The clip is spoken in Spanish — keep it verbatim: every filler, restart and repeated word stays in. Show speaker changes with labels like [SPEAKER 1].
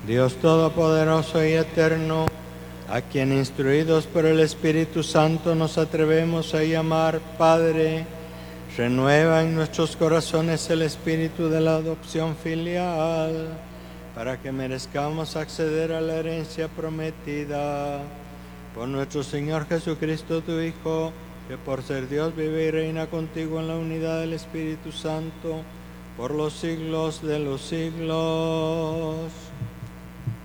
[SPEAKER 1] Dios Todopoderoso y Eterno, a quien instruidos por el Espíritu Santo nos atrevemos a llamar Padre, renueva en nuestros corazones el espíritu de la adopción filial, para que merezcamos acceder a la herencia prometida. Por nuestro Señor Jesucristo, tu Hijo, que por ser Dios vive y reina contigo en la unidad del Espíritu Santo, por los siglos de los siglos.